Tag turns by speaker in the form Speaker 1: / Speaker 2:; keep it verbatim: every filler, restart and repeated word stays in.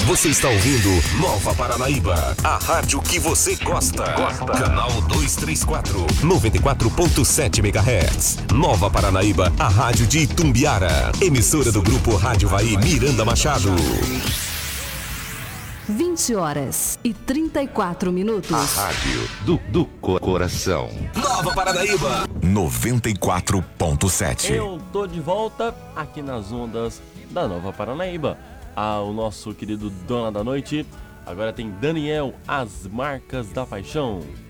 Speaker 1: Você está ouvindo Nova Paranaíba, a rádio que você gosta. Gosta. Canal duzentos e trinta e quatro, noventa e quatro ponto sete megahertz. Nova Paranaíba, a rádio de Itumbiara. Emissora do grupo Rádio Vai Miranda Machado.
Speaker 2: vinte horas e trinta e quatro minutos.
Speaker 3: A rádio do, do coração.
Speaker 1: Nova Paranaíba, noventa e quatro ponto sete.
Speaker 4: Eu tô de volta aqui nas ondas da Nova Paranaíba. Ah, o nosso querido Dona da Noite. Agora tem Daniel, As Marcas da Paixão.